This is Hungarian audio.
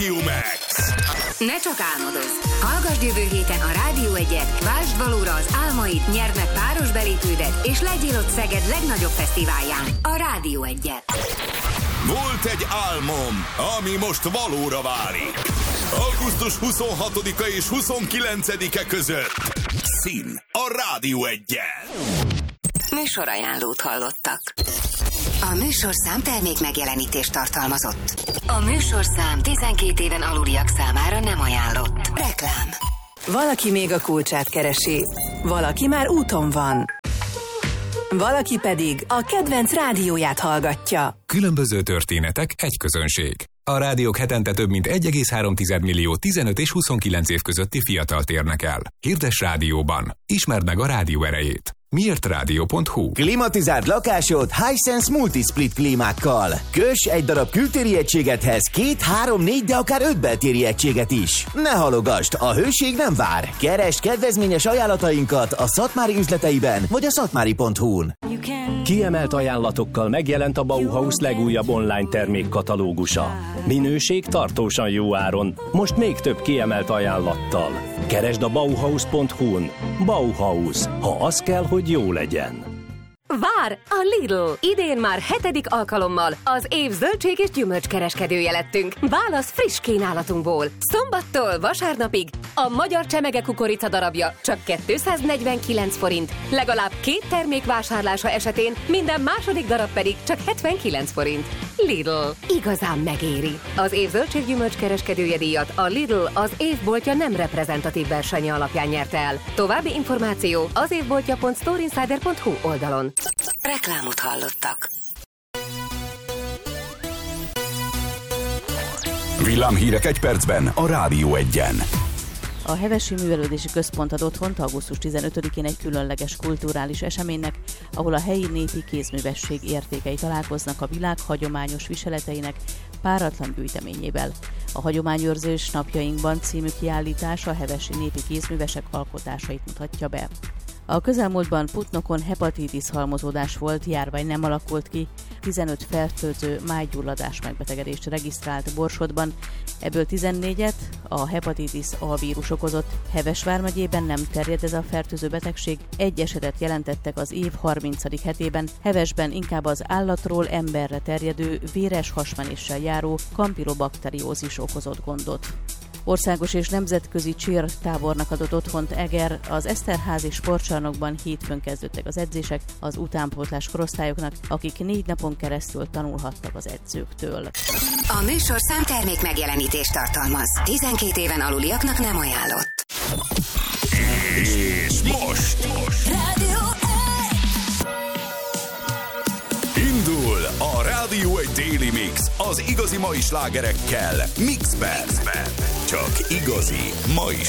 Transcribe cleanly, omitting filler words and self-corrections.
Max. Ne csak álmodozz! Hallgasd jövő héten a Rádió 1-et, váltsd valóra az álmaid, nyerd meg páros belépődet, és legyél ott Szeged legnagyobb fesztiválján, a Rádió 1-et. Volt egy álmom, ami most valóra válik. Augusztus 26-a és 29-e között. Szín a Rádió 1-jel. Műsorajánlót hallottak. A műsorszám termék megjelenítést tartalmazott. A műsorszám 12 éven aluliak számára nem ajánlott. Reklám. Valaki még a kulcsát keresi, valaki már úton van. Valaki pedig a kedvenc rádióját hallgatja. Különböző történetek, egy közönség. A rádiók hetente több mint 1,3 millió 15 és 29 év közötti fiatalt érnek el. Hirdess rádióban. Ismerd meg a rádió erejét. Miértradio.hu. Klimatizált lakásod Hisense Multisplit klímákkal. Köss egy darab kültéri egységethez 2, 3, 4, de akár 5 beltéri egységet is. Ne halogasd, a hőség nem vár. Keresd kedvezményes ajánlatainkat a Szatmári üzleteiben vagy a szatmári.hu-n. Kiemelt ajánlatokkal megjelent a Bauhaus legújabb online termékkatalógusa. Minőség tartósan jó áron, most még több kiemelt ajánlattal. Keresd a Bauhaus.hu-n. Bauhaus, ha az kell, hogy jó legyen. Vár! A Lidl! Idén már 7. alkalommal az év zöldség és gyümölcskereskedője lettünk. Válasz friss kínálatunkból. Szombattól vasárnapig a magyar csemege kukorica darabja csak 249 forint. Legalább 2 termék vásárlása esetén minden második darab pedig csak 79 forint. Lidl. Igazán megéri. Az év zöldség gyümölcskereskedője díjat a Lidl az évboltja nem reprezentatív versenye alapján nyerte el. További információ az évboltja.storeinsider.hu oldalon. Reklámot hallottak. Villámhírek egy percben a Rádió 1-en. A Hevesi Művelődési Központ ad otthont augusztus 15-én egy különleges kulturális eseménynek, ahol a helyi népi kézművesség értékei találkoznak a világ hagyományos viseleteinek páratlan gyűjteményével. A Hagyományőrzés napjainkban című kiállítás a hevesi népi kézművesek alkotásait mutatja be. A közelmúltban Putnokon hepatitis halmozódás volt, járvány nem alakult ki, 15 fertőző májgyulladás megbetegedést regisztrált Borsodban, ebből 14-et a hepatitis A vírus okozott. Heves vármegyében nem terjed ez a fertőző betegség, egy esetet jelentettek az év 30. hetében, Hevesben inkább az állatról emberre terjedő, véres hasmenéssel járó kampilobakteriózis okozott gondot. Országos és nemzetközi cheer tábornak adott otthont Eger, az Eszterházi sportcsarnokban hétfőn kezdődtek az edzések az utánpótlás korosztályoknak, akik 4 napon keresztül tanulhattak az edzőktől. A műsorszám termék megjelenítést tartalmaz. 12 éven aluliaknak nem ajánlott. És most Rádió 1! indul a Rádió 1 Daily Mix az igazi mai slágerekkel Mixben. Csak igazi mai